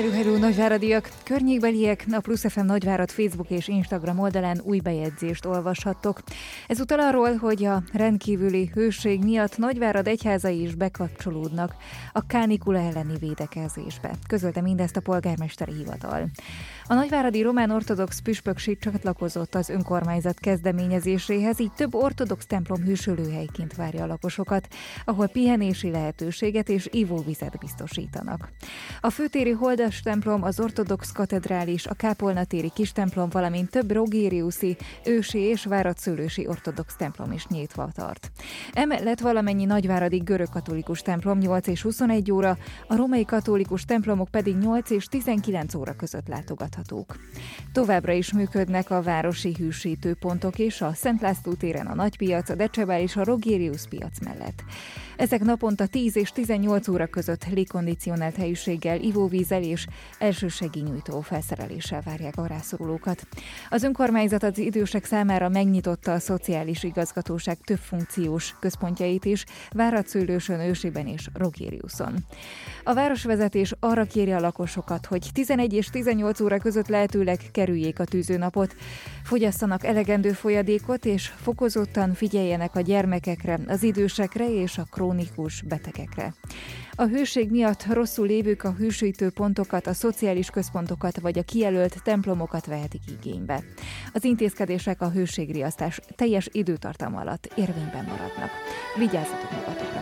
Hello, nagyváradiak, környékbeliek, a Plusz FM Nagyvárad Facebook és Instagram oldalán új bejegyzést olvashattok. Ezúttal arról, hogy a rendkívüli hőség miatt Nagyvárad egyházai is bekapcsolódnak a kánikula elleni védekezésbe. Közölte mindezt a polgármesteri hivatal. A nagyváradi román ortodox püspökség csatlakozott az önkormányzat kezdeményezéséhez, így több ortodox templom hűsölőhelyként várja a lakosokat, ahol pihenési lehetőséget és ivóvizet biztosítanak. A főtéri Holdas templom, az ortodox katedrális, a kápolnatéri kistemplom, valamint több rogériuszi, ősi és váradszőlősi ortodox templom is nyitva tart. Emellett valamennyi nagyváradi görögkatolikus templom 8 és 21 óra, a római katolikus templomok pedig 8 és 19 óra között látogathatók. Továbbra is működnek a városi hűsítőpontok és a Szent László téren a Nagypiac, a Decsebál és a Rogérius piac mellett. Ezek naponta 10 és 18 óra között légkondicionált helyűséggel, ivóvízzel és elsősegélynyújtó felszereléssel várják a rászorulókat. Az önkormányzat az idősek számára megnyitotta a szociális igazgatóság több funkciós központjait is, Váradszőlősön, Ősiben és Rogériuson. A városvezetés arra kéri a lakosokat, hogy 11 és 18 óra között lehetőleg kerüljék a tűzőnapot, fogyasszanak elegendő folyadékot és fokozottan figyeljenek a gyermekekre, az idősekre és a krónikus betegekre. A hőség miatt rosszul lévők a hűsítő pontokat, a szociális központokat vagy a kijelölt templomokat vehetik igénybe. Az intézkedések a hőségriasztás teljes időtartam alatt érvényben maradnak. Vigyázzatok magatokra!